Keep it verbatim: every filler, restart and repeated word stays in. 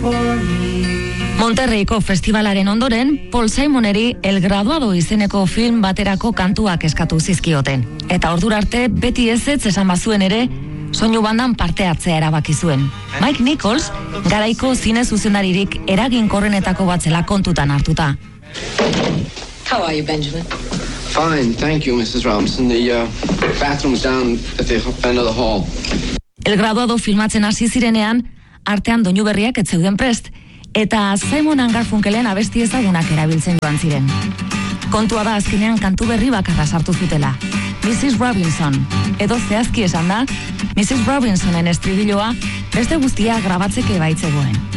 Monterreiko festivalaren ondoren, Paul Simoneri El Graduado izeneko film baterako kantuak eskatu zizkioten. Eta ordura arte beti ezetz esan bazuen ere, soinu bandan parte hartzea erabaki zuen. Mike Nichols, garaiko zine zuzendaririk eraginkorrenetako bat zela kontutan hartuta. How are you, Benjamin? Fine, thank you, Missus Robinson. The uh, bathroom's down at the end of the hall. El Graduado filmatzen hasi zirenean, artean doinu berriak ez zeuden prest, eta Simon and Garfunkelen abesti ezagunak erabiltzen joan ziren. Kontua da azkenean kantu berri bakarra sartu zutela. missus Robinson, edo zehazki esan da, missus Robinsonen estribiloa beste guztia grabatzeke baitzegoen.